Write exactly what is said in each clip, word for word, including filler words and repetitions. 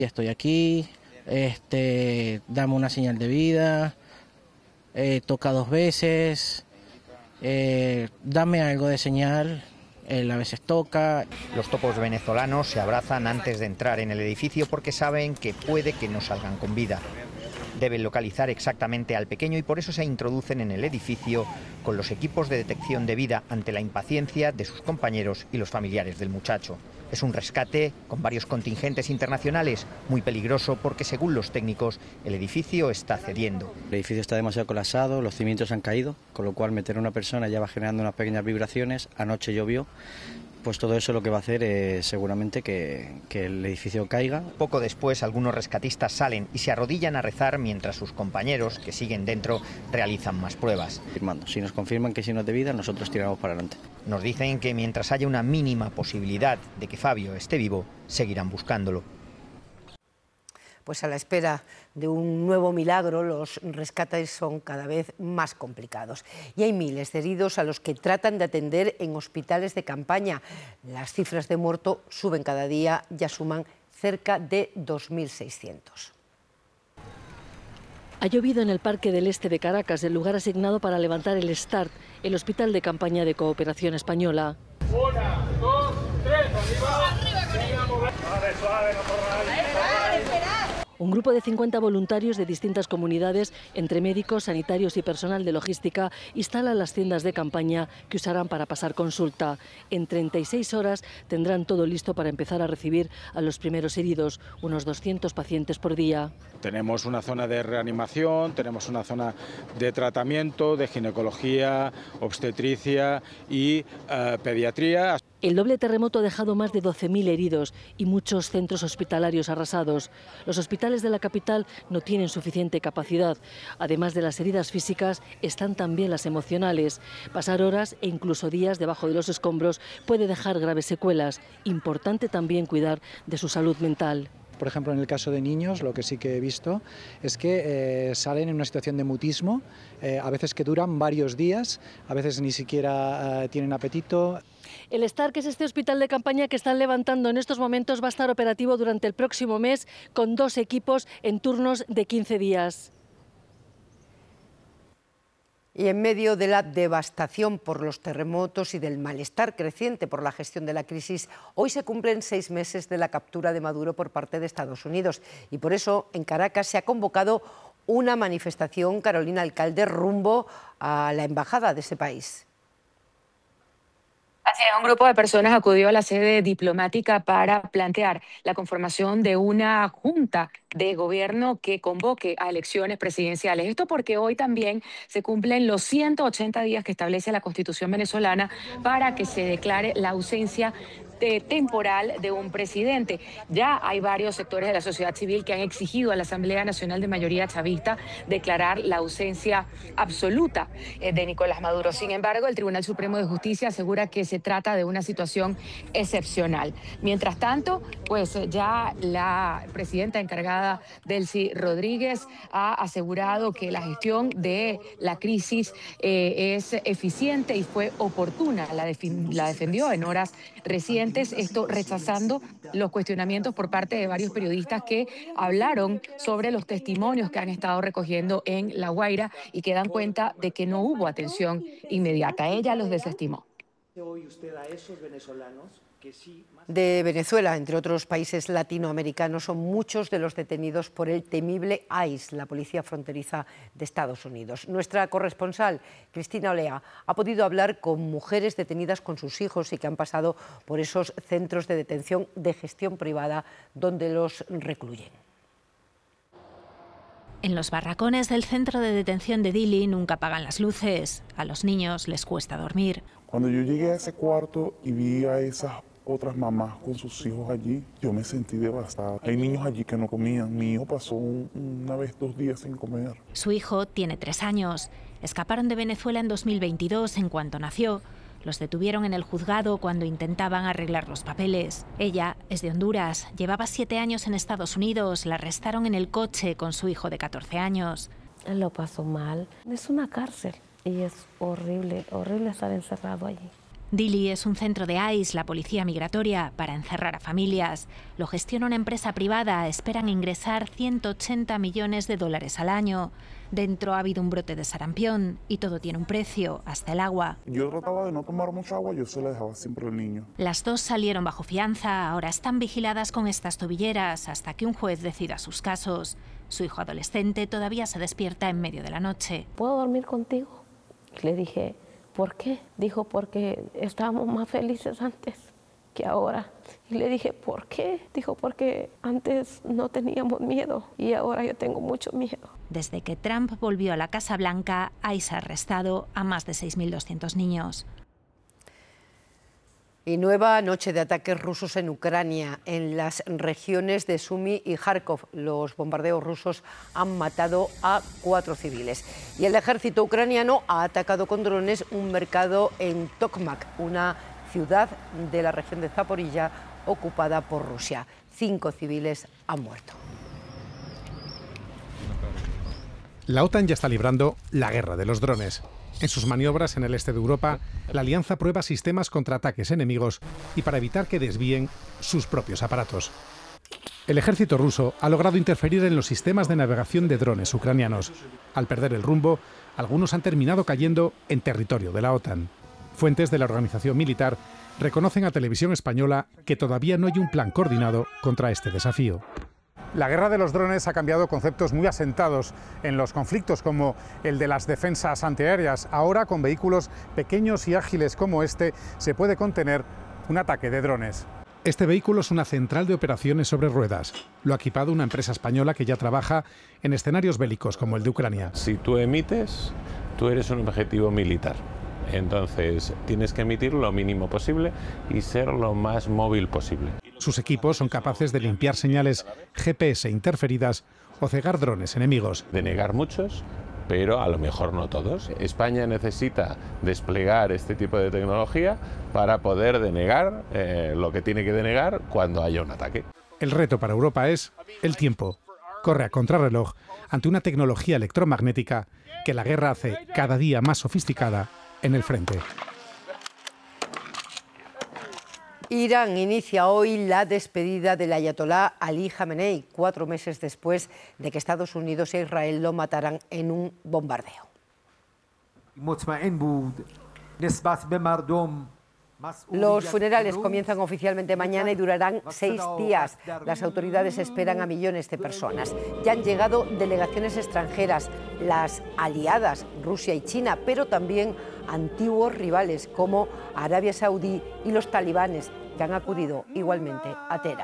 Estoy aquí, este, dame una señal de vida, eh, toca dos veces, eh, dame algo de señal, él a veces toca. Los topos venezolanos se abrazan antes de entrar en el edificio porque saben que puede que no salgan con vida. Deben localizar exactamente al pequeño y por eso se introducen en el edificio con los equipos de detección de vida ante la impaciencia de sus compañeros y los familiares del muchacho. Es un rescate con varios contingentes internacionales, muy peligroso porque, según los técnicos, el edificio está cediendo. El edificio está demasiado colapsado, los cimientos han caído, con lo cual meter a una persona ya va generando unas pequeñas vibraciones. Anoche llovió, pues todo eso lo que va a hacer es seguramente que, que el edificio caiga. Poco después, algunos rescatistas salen y se arrodillan a rezar mientras sus compañeros, que siguen dentro, realizan más pruebas. Firmando. Si nos confirman que es signos de vida, nosotros tiramos para adelante. Nos dicen que mientras haya una mínima posibilidad de que Fabio esté vivo, seguirán buscándolo. Pues a la espera de un nuevo milagro, los rescates son cada vez más complicados. Y hay miles de heridos a los que tratan de atender en hospitales de campaña. Las cifras de muertos suben cada día, ya suman cerca de dos mil seiscientos. Ha llovido en el Parque del Este de Caracas, el lugar asignado para levantar el START, el Hospital de Campaña de Cooperación Española. Una, dos, tres, arriba. Suave, suave, no corráis. Un grupo de cincuenta voluntarios de distintas comunidades, entre médicos, sanitarios y personal de logística, instala las tiendas de campaña que usarán para pasar consulta. En treinta y seis horas tendrán todo listo para empezar a recibir a los primeros heridos, unos doscientos pacientes por día. Tenemos una zona de reanimación, tenemos una zona de tratamiento, de ginecología, obstetricia y eh, pediatría. El doble terremoto ha dejado más de doce mil heridos y muchos centros hospitalarios arrasados. Los hospitales de la capital no tienen suficiente capacidad. Además de las heridas físicas, están también las emocionales. Pasar horas e incluso días debajo de los escombros puede dejar graves secuelas. Importante también cuidar de su salud mental. Por ejemplo, en el caso de niños, lo que sí que he visto es que eh, salen en una situación de mutismo, eh, a veces que duran varios días, a veces ni siquiera eh, tienen apetito. El STAR, que es este hospital de campaña que están levantando en estos momentos, va a estar operativo durante el próximo mes con dos equipos en turnos de quince días. Y en medio de la devastación por los terremotos y del malestar creciente por la gestión de la crisis, hoy se cumplen seis meses de la captura de Maduro por parte de Estados Unidos. Y por eso en Caracas se ha convocado una manifestación, Carolina Alcalde, rumbo a la embajada de ese país. Así es, un grupo de personas acudió a la sede diplomática para plantear la conformación de una junta de gobierno que convoque a elecciones presidenciales. Esto porque hoy también se cumplen los ciento ochenta días que establece la Constitución venezolana para que se declare la ausencia de temporal de un presidente. Ya hay varios sectores de la sociedad civil que han exigido a la Asamblea Nacional de Mayoría Chavista declarar la ausencia absoluta de Nicolás Maduro. Sin embargo, el Tribunal Supremo de Justicia asegura que se trata de una situación excepcional. Mientras tanto, pues ya la presidenta encargada, Delcy Rodríguez, ha asegurado que la gestión de la crisis eh, es eficiente y fue oportuna. La, la defendió en horas recientes. Esto rechazando los cuestionamientos por parte de varios periodistas que hablaron sobre los testimonios que han estado recogiendo en La Guaira y que dan cuenta de que no hubo atención inmediata. Ella los desestimó. De Venezuela, entre otros países latinoamericanos, son muchos de los detenidos por el temible I C E, la policía fronteriza de Estados Unidos. Nuestra corresponsal, Cristina Olea, ha podido hablar con mujeres detenidas con sus hijos y que han pasado por esos centros de detención de gestión privada donde los recluyen. En los barracones del centro de detención de Dili nunca apagan las luces. A los niños les cuesta dormir. Cuando yo llegué a ese cuarto y vi a esas otras mamás con sus hijos allí, yo me sentí devastada. Hay niños allí que no comían. Mi hijo pasó un, una vez, dos días sin comer. Su hijo tiene tres años. Escaparon de Venezuela en dos mil veintidós, en cuanto nació. Los detuvieron en el juzgado cuando intentaban arreglar los papeles. Ella es de Honduras, llevaba siete años en Estados Unidos, la arrestaron en el coche con su hijo de catorce años. Él lo pasó mal. Es una cárcel y es horrible, horrible estar encerrado allí. Dili es un centro de I C E, la policía migratoria, para encerrar a familias. Lo gestiona una empresa privada. Esperan ingresar ciento ochenta millones de dólares al año. Dentro ha habido un brote de sarampión y todo tiene un precio, hasta el agua. Yo trataba de no tomar mucha agua, yo se la dejaba siempre al niño. Las dos salieron bajo fianza, ahora están vigiladas con estas tobilleras hasta que un juez decida sus casos. Su hijo adolescente todavía se despierta en medio de la noche. ¿Puedo dormir contigo? Le dije, ¿por qué? Dijo, porque estábamos más felices antes que ahora. Y le dije, ¿por qué? Dijo, porque antes no teníamos miedo y ahora yo tengo mucho miedo. Desde que Trump volvió a la Casa Blanca, I C E ha arrestado a más de seis mil doscientos niños. Y nueva noche de ataques rusos en Ucrania, en las regiones de Sumy y Kharkov. Los bombardeos rusos han matado a cuatro civiles. Y el ejército ucraniano ha atacado con drones un mercado en Tokmak, una ciudad de la región de Zaporilla ocupada por Rusia. Cinco civiles han muerto. La OTAN ya está librando la guerra de los drones. En sus maniobras en el este de Europa, la alianza prueba sistemas contra ataques enemigos y para evitar que desvíen sus propios aparatos. El ejército ruso ha logrado interferir en los sistemas de navegación de drones ucranianos. Al perder el rumbo, algunos han terminado cayendo en territorio de la OTAN. Fuentes de la organización militar reconocen a Televisión Española que todavía no hay un plan coordinado contra este desafío. La guerra de los drones ha cambiado conceptos muy asentados en los conflictos, como el de las defensas antiaéreas. Ahora, con vehículos pequeños y ágiles como este, se puede contener un ataque de drones. Este vehículo es una central de operaciones sobre ruedas. Lo ha equipado una empresa española que ya trabaja en escenarios bélicos como el de Ucrania. Si tú emites, tú eres un objetivo militar. Entonces tienes que emitir lo mínimo posible y ser lo más móvil posible. Sus equipos son capaces de limpiar señales G P S interferidas o cegar drones enemigos. Denegar muchos, pero a lo mejor no todos. España necesita desplegar este tipo de tecnología para poder denegar eh, lo que tiene que denegar cuando haya un ataque. El reto para Europa es el tiempo. Corre a contrarreloj ante una tecnología electromagnética que la guerra hace cada día más sofisticada en el frente. Irán inicia hoy la despedida del ayatolá Ali Jamenei, cuatro meses después de que Estados Unidos e Israel lo mataran en un bombardeo. Los funerales comienzan oficialmente mañana y durarán seis días. Las autoridades esperan a millones de personas. Ya han llegado delegaciones extranjeras, las aliadas Rusia y China, pero también antiguos rivales como Arabia Saudí y los talibanes, que han acudido igualmente a Teherán.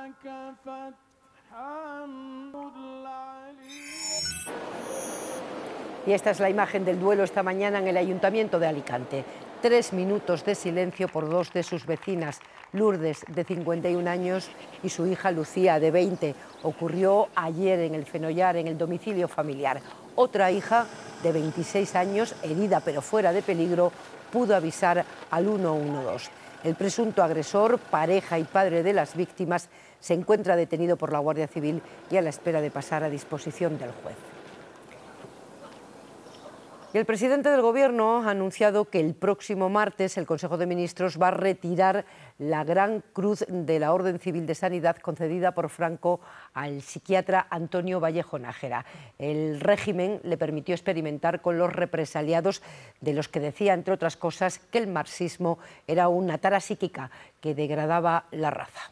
Y esta es la imagen del duelo esta mañana en el Ayuntamiento de Alicante. Tres minutos de silencio por dos de sus vecinas, Lourdes, de cincuenta y un años, y su hija Lucía, de veinte. Ocurrió ayer en el Fenollar, en el domicilio familiar. Otra hija, de veintiséis años, herida pero fuera de peligro, pudo avisar al uno uno dos. El presunto agresor, pareja y padre de las víctimas, se encuentra detenido por la Guardia Civil y a la espera de pasar a disposición del juez. Y el presidente del Gobierno ha anunciado que el próximo martes el Consejo de Ministros va a retirar la Gran Cruz de la Orden Civil de Sanidad concedida por Franco al psiquiatra Antonio Vallejo Nájera. El régimen le permitió experimentar con los represaliados, de los que decía, entre otras cosas, que el marxismo era una tara psíquica que degradaba la raza.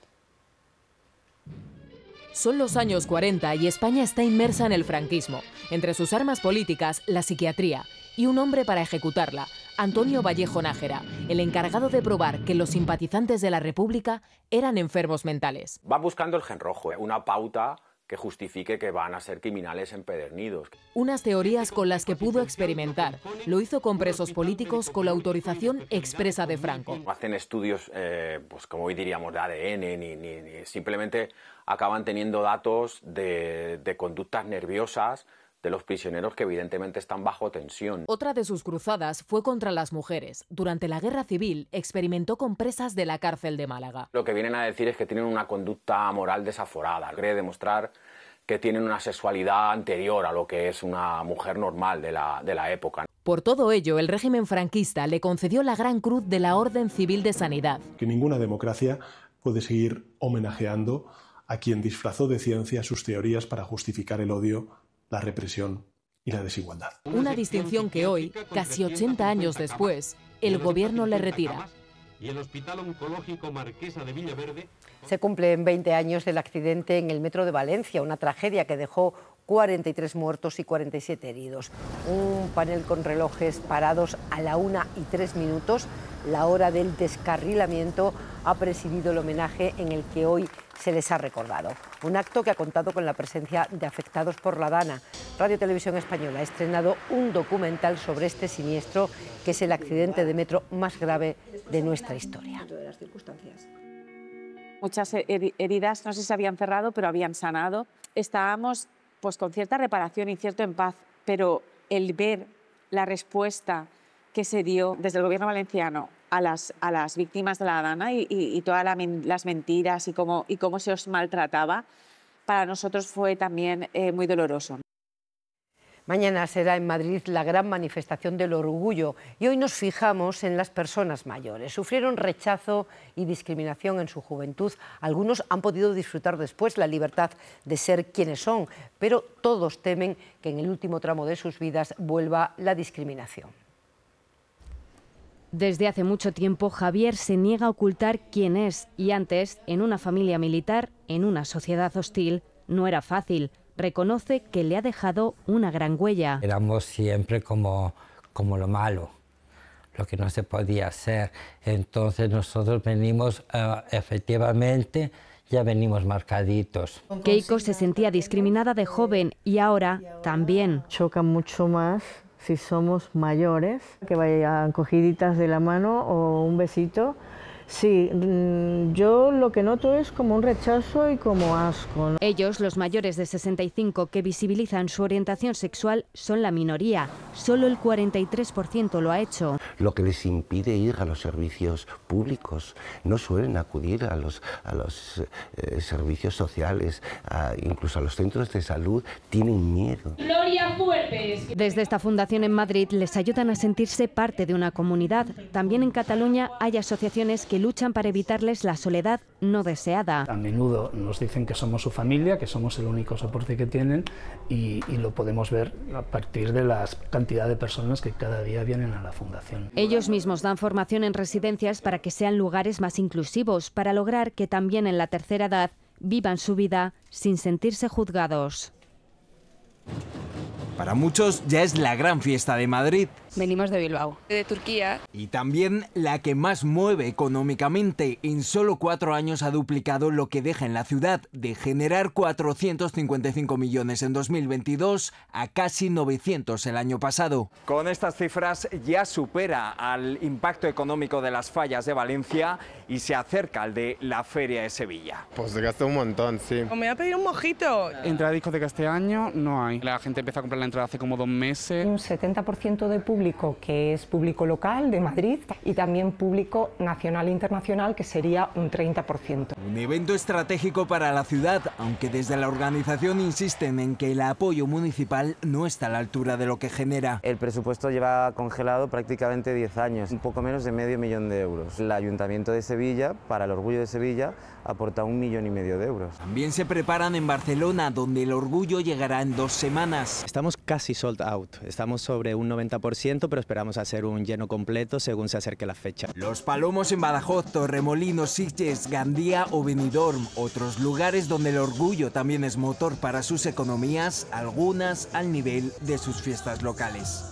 Son los años cuarenta y España está inmersa en el franquismo. Entre sus armas políticas, la psiquiatría y un hombre para ejecutarla, Antonio Vallejo Nájera, el encargado de probar que los simpatizantes de la República eran enfermos mentales. Va buscando el gen rojo, una pauta que justifique que van a ser criminales empedernidos. Unas teorías con las que pudo experimentar. Lo hizo con presos políticos con la autorización expresa de Franco. No hacen estudios, eh, pues como hoy diríamos, de A D N, ni, ni, ni simplemente acaban teniendo datos de, de conductas nerviosas de los prisioneros que evidentemente están bajo tensión. Otra de sus cruzadas fue contra las mujeres. Durante la Guerra Civil experimentó con presas de la cárcel de Málaga. Lo que vienen a decir es que tienen una conducta moral desaforada. Cree demostrar que tienen una sexualidad anterior a lo que es una mujer normal de la, de la época. Por todo ello, el régimen franquista le concedió la Gran Cruz de la Orden Civil de Sanidad. Que ninguna democracia puede seguir homenajeando a quien disfrazó de ciencia sus teorías para justificar el odio, la represión y la desigualdad. Una distinción que hoy, casi ochenta años después, el gobierno le retira. Y el Hospital Oncológico Marquesa de Villaverde. Se cumplen veinte años del accidente en el metro de Valencia, una tragedia que dejó cuarenta y tres muertos y cuarenta y siete heridos. Un panel con relojes parados a la una y tres minutos, la hora del descarrilamiento, ha presidido el homenaje en el que hoy se les ha recordado. Un acto que ha contado con la presencia de afectados por la Dana. Radio Televisión Española ha estrenado un documental sobre este siniestro, que es el accidente de metro más grave de nuestra historia. Muchas heridas no sé si se habían cerrado, pero habían sanado. Estábamos pues con cierta reparación y cierto en paz, pero el ver la respuesta que se dio desde el gobierno valenciano a las, a las víctimas de la Dana y, y, y todas la, las mentiras y cómo, y cómo se os maltrataba, para nosotros fue también eh, muy doloroso. Mañana será en Madrid la gran manifestación del orgullo y hoy nos fijamos en las personas mayores. Sufrieron rechazo y discriminación en su juventud. Algunos han podido disfrutar después la libertad de ser quienes son, pero todos temen que en el último tramo de sus vidas vuelva la discriminación. Desde hace mucho tiempo, Javier se niega a ocultar quién es y antes, en una familia militar, en una sociedad hostil, no era fácil. Reconoce que le ha dejado una gran huella. Éramos siempre como, como lo malo, lo que no se podía hacer. Entonces nosotros venimos, uh, efectivamente, ya venimos marcaditos. Keiko se sentía discriminada de joven y ahora también. Choca mucho más si somos mayores, que vayan cogiditas de la mano o un besito. Sí, yo lo que noto es como un rechazo y como asco, ¿no? Ellos, los mayores de sesenta y cinco que visibilizan su orientación sexual, son la minoría. Solo el cuarenta y tres por ciento lo ha hecho. Lo que les impide ir a los servicios públicos. No suelen acudir a los, a los eh, servicios sociales, a, incluso a los centros de salud. Tienen miedo. Gloria Fuertes. Desde esta fundación en Madrid les ayudan a sentirse parte de una comunidad. También en Cataluña hay asociaciones que que luchan para evitarles la soledad no deseada. A menudo nos dicen que somos su familia, que somos el único soporte que tienen y, y lo podemos ver a partir de la cantidad de personas que cada día vienen a la fundación. Ellos mismos dan formación en residencias para que sean lugares más inclusivos, para lograr que también en la tercera edad vivan su vida sin sentirse juzgados. Para muchos ya es la gran fiesta de Madrid. Venimos de Bilbao, de Turquía. Y también la que más mueve económicamente. En solo cuatro años ha duplicado lo que deja en la ciudad, de generar cuatrocientos cincuenta y cinco millones en dos mil veintidós a casi novecientos el año pasado. Con estas cifras ya supera al impacto económico de las fallas de Valencia y se acerca al de la Feria de Sevilla. Pues se gasta un montón, sí. Me voy a pedir un mojito. Entrada de discoteca este año no hay. La gente empezó a comprar la entrada hace como dos meses. Un setenta por ciento de público que es público local de Madrid y también público nacional e internacional, que sería un treinta por ciento. Un evento estratégico para la ciudad, aunque desde la organización insisten en que el apoyo municipal no está a la altura de lo que genera. El presupuesto lleva congelado prácticamente diez años, un poco menos de medio millón de euros. El Ayuntamiento de Sevilla, para el Orgullo de Sevilla, aporta un millón y medio de euros. También se preparan en Barcelona, donde el Orgullo llegará en dos semanas. Estamos casi sold out, estamos sobre un noventa por ciento, pero esperamos hacer un lleno completo según se acerque la fecha. Los Palomos en Badajoz, Torremolinos, Sitges, Gandía o Benidorm, otros lugares donde el Orgullo también es motor para sus economías, algunas al nivel de sus fiestas locales.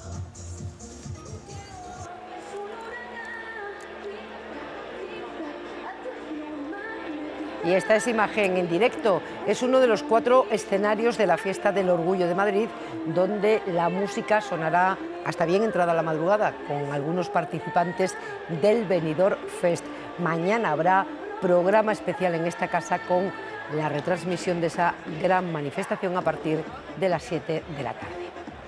Y esta es imagen en directo. Es uno de los cuatro escenarios de la Fiesta del Orgullo de Madrid, donde la música sonará hasta bien entrada la madrugada, con algunos participantes del Benidorm Fest. Mañana habrá programa especial en esta casa con la retransmisión de esa gran manifestación a partir de las siete de la tarde.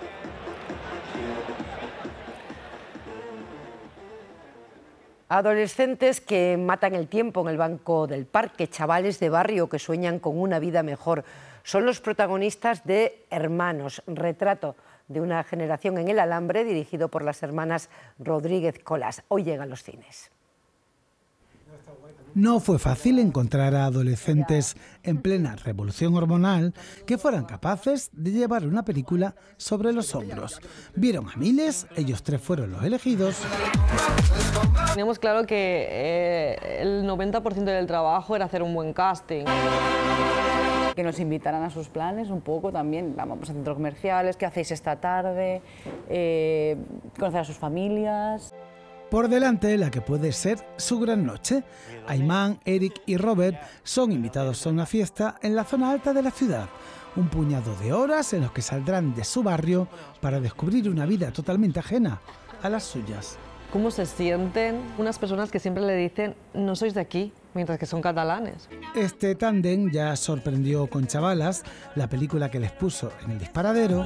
Adolescentes que matan el tiempo en el banco del parque, chavales de barrio que sueñan con una vida mejor. Son los protagonistas de Hermanos, retrato de una generación en el alambre, dirigido por las hermanas Rodríguez Colas. Hoy llega a los cines. No fue fácil encontrar a adolescentes en plena revolución hormonal que fueran capaces de llevar una película sobre los hombros. Vieron a miles, ellos tres fueron los elegidos. Teníamos claro que eh, el noventa por ciento del trabajo era hacer un buen casting. Que nos invitaran a sus planes un poco también, vamos a centros comerciales, qué hacéis esta tarde, eh, conocer a sus familias. Por delante, la que puede ser su gran noche. Aimán, Eric y Robert son invitados a una fiesta en la zona alta de la ciudad. Un puñado de horas en los que saldrán de su barrio para descubrir una vida totalmente ajena a las suyas. ¿Cómo se sienten unas personas que siempre le dicen no sois de aquí, mientras que son catalanes? Este tándem ya sorprendió con Chavalas, la película que les puso en el disparadero.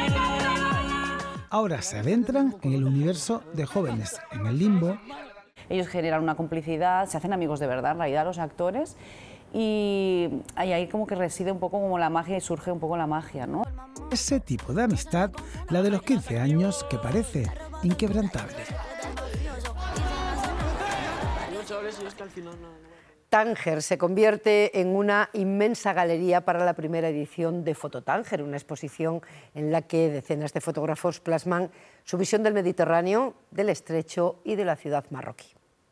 Ahora se adentran en el universo de Jóvenes en el Limbo. Ellos generan una complicidad, se hacen amigos de verdad, en realidad, los actores, y ahí, ahí como que reside un poco como la magia y surge un poco la magia, ¿no? Ese tipo de amistad, la de los quince años, que parece inquebrantable. Tánger se convierte en una inmensa galería para la primera edición de Fototánger, una exposición en la que decenas de fotógrafos plasman su visión del Mediterráneo, del Estrecho y de la ciudad marroquí.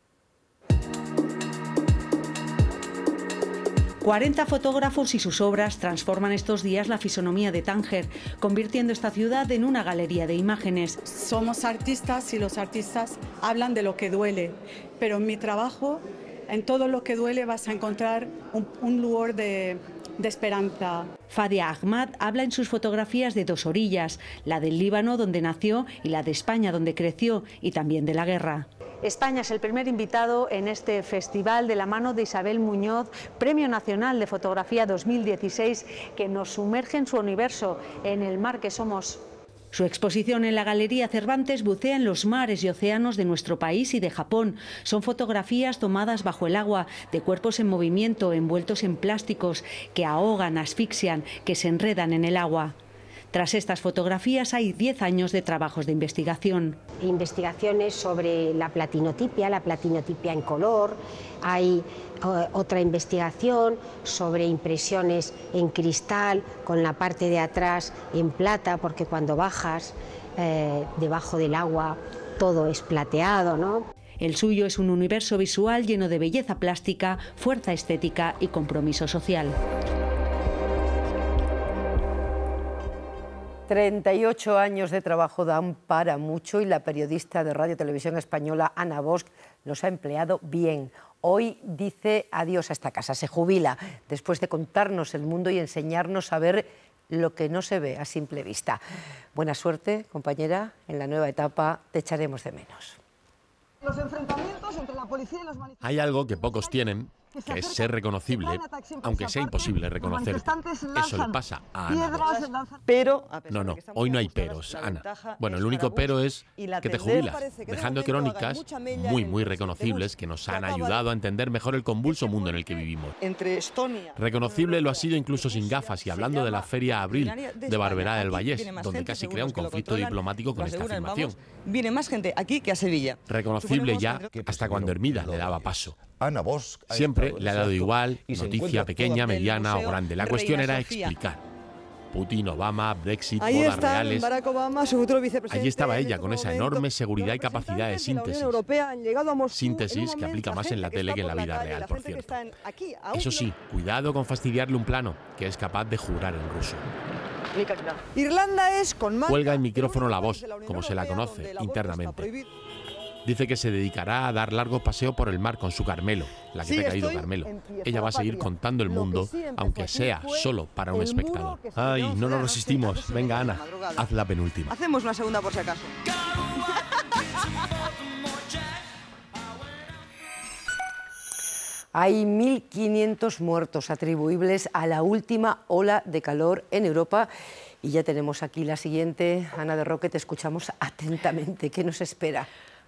cuarenta fotógrafos y sus obras transforman estos días la fisonomía de Tánger, convirtiendo esta ciudad en una galería de imágenes. Somos artistas y los artistas hablan de lo que duele, pero en mi trabajo, en todo lo que duele vas a encontrar un, un lugar de, de esperanza. Fadia Ahmad habla en sus fotografías de dos orillas, la del Líbano, donde nació, y la de España, donde creció, y también de la guerra. España es el primer invitado en este festival de la mano de Isabel Muñoz, Premio Nacional de Fotografía dos mil dieciséis, que nos sumerge en su universo, en el mar que somos. Su exposición en la Galería Cervantes bucea en los mares y océanos de nuestro país y de Japón. Son fotografías tomadas bajo el agua, de cuerpos en movimiento, envueltos en plásticos, que ahogan, asfixian, que se enredan en el agua. Tras estas fotografías hay diez años de trabajos de investigación. Investigaciones sobre la platinotipia, la platinotipia en color. Hay uh, otra investigación sobre impresiones en cristal con la parte de atrás en plata, porque cuando bajas eh, debajo del agua todo es plateado, ¿no? El suyo es un universo visual lleno de belleza plástica, fuerza estética y compromiso social. treinta y ocho años de trabajo dan para mucho y la periodista de Radio Televisión Española, Ana Bosch, los ha empleado bien. Hoy dice adiós a esta casa, se jubila después de contarnos el mundo y enseñarnos a ver lo que no se ve a simple vista. Buena suerte, compañera, en la nueva etapa te echaremos de menos. Los enfrentamientos entre la policía y los manifestantes. Hay algo que pocos tienen, que es ser reconocible, aunque sea imposible reconocerte. Eso le pasa a Ana. Pero, no, no, hoy no hay peros, Ana. Bueno, el único pero es que te jubilas, dejando crónicas muy, muy reconocibles que nos han ayudado a entender mejor el convulso mundo en el que vivimos. Reconocible lo ha sido incluso sin gafas y hablando de la Feria Abril de Barberá del Vallés, donde casi crea un conflicto diplomático con esta afirmación. Viene más gente aquí que a Sevilla. Reconocible ya hasta cuando Hermida le daba paso. Siempre le ha dado igual, noticia pequeña, mediana o grande. La cuestión era explicar. Putin, Obama, Brexit, Ahí bodas está reales. Barack Obama, su futuro vicepresidente. Allí estaba ella con esa enorme seguridad y capacidad de síntesis. Síntesis que aplica más en la tele que en la vida real, por cierto. Eso sí, cuidado con fastidiarle un plano, que es capaz de jurar en ruso. Irlanda es con más. Cuelga el micrófono la voz, como se la conoce internamente. Dice que se dedicará a dar largos paseos por el mar con su Carmelo, la que te ha caído Carmelo. Ella va a seguir contando el mundo, aunque sea solo para un espectador. Ay, no nos resistimos. Venga, Ana, haz la penúltima. Hacemos una segunda por si acaso. Hay mil quinientos muertos atribuibles a la última ola de calor en Europa. Y ya tenemos aquí la siguiente. Ana de Roque, te escuchamos atentamente. ¿Qué nos espera?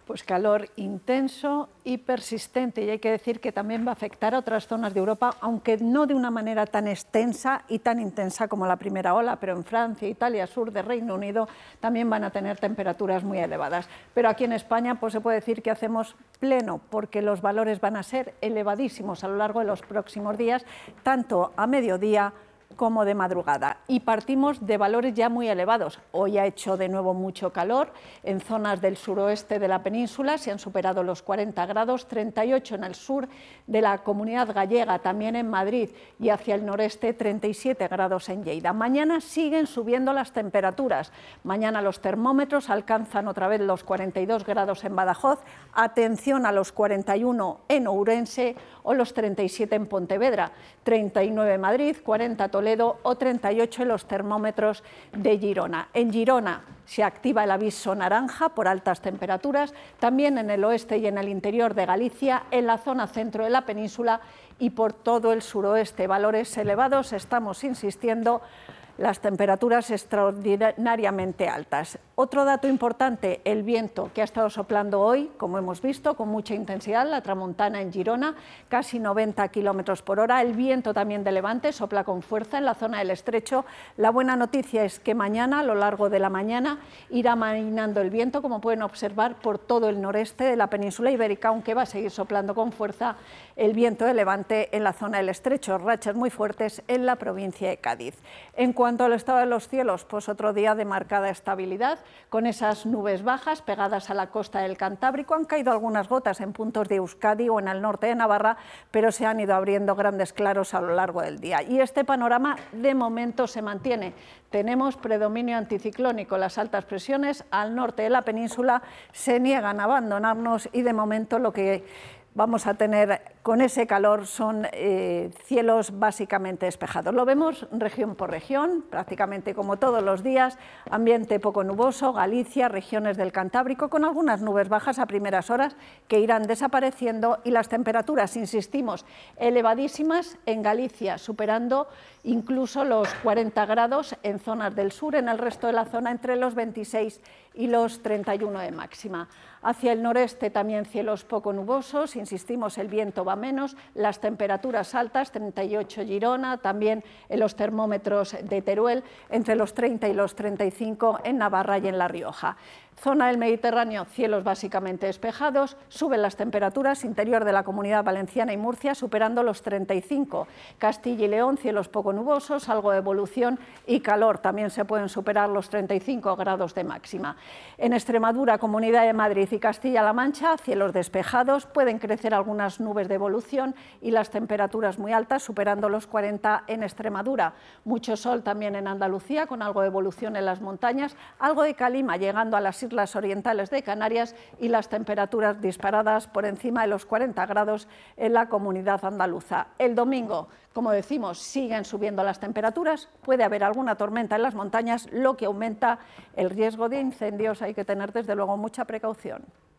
Pues calor intenso y persistente, y hay que decir que también va a afectar a otras zonas de Europa, aunque no de una manera tan extensa y tan intensa como la primera ola, pero en Francia, Italia, sur de Reino Unido también van a tener temperaturas muy elevadas. Pero aquí en España pues se puede decir que hacemos pleno, porque los valores van a ser elevadísimos a lo largo de los próximos días, tanto a mediodía como de madrugada, y partimos de valores ya muy elevados. Hoy ha hecho de nuevo mucho calor, en zonas del suroeste de la península se han superado los cuarenta grados, treinta y ocho en el sur de la Comunidad Gallega, también en Madrid, y hacia el noreste treinta y siete grados en Lleida. Mañana siguen subiendo las temperaturas, mañana los termómetros alcanzan otra vez los cuarenta y dos grados en Badajoz, atención a los cuarenta y uno en Ourense o los treinta y siete en Pontevedra, treinta y nueve en Madrid, cuarenta en Toledo o treinta y ocho en los termómetros de Girona. En Girona se activa el aviso naranja por altas temperaturas, también en el oeste y en el interior de Galicia, en la zona centro de la península y por todo el suroeste. Valores elevados, estamos insistiendo, las temperaturas extraordinariamente altas. Otro dato importante, el viento que ha estado soplando hoy, como hemos visto, con mucha intensidad, la tramontana en Girona, casi noventa kilómetros por hora. El viento también de levante sopla con fuerza en la zona del estrecho. La buena noticia es que mañana, a lo largo de la mañana, irá amainando el viento, como pueden observar, por todo el noreste de la península ibérica, aunque va a seguir soplando con fuerza el viento de levante en la zona del estrecho, rachas muy fuertes en la provincia de Cádiz. En cuanto al estado de los cielos, pues otro día de marcada estabilidad, con esas nubes bajas pegadas a la costa del Cantábrico. Han caído algunas gotas en puntos de Euskadi o en el norte de Navarra, pero se han ido abriendo grandes claros a lo largo del día. Y este panorama de momento se mantiene. Tenemos predominio anticiclónico, las altas presiones al norte de la península se niegan a abandonarnos y de momento lo que vamos a tener con ese calor son eh, cielos básicamente despejados. Lo vemos región por región, prácticamente como todos los días, ambiente poco nuboso, Galicia, regiones del Cantábrico, con algunas nubes bajas a primeras horas que irán desapareciendo y las temperaturas, insistimos, elevadísimas en Galicia, superando incluso los cuarenta grados en zonas del sur, en el resto de la zona entre los veintiséis y los treinta y uno de máxima. Hacia el noreste también cielos poco nubosos, insistimos, el viento va menos, las temperaturas altas, treinta y ocho Girona, también en los termómetros de Teruel, entre los treinta y los treinta y cinco en Navarra y en La Rioja. Zona del Mediterráneo, cielos básicamente despejados, suben las temperaturas, interior de la Comunidad Valenciana y Murcia, superando los treinta y cinco. Castilla y León, cielos poco nubosos, algo de evolución y calor, también se pueden superar los treinta y cinco grados de máxima. En Extremadura, Comunidad de Madrid y Castilla-La Mancha, cielos despejados, pueden crecer algunas nubes de evolución y las temperaturas muy altas, superando los cuarenta en Extremadura. Mucho sol también en Andalucía, con algo de evolución en las montañas, algo de calima llegando a las islas orientales de Canarias y las temperaturas disparadas por encima de los cuarenta grados en la comunidad andaluza. El domingo, como decimos, siguen subiendo las temperaturas, puede haber alguna tormenta en las montañas, lo que aumenta el riesgo de incendios. Hay que tener desde luego mucha precaución.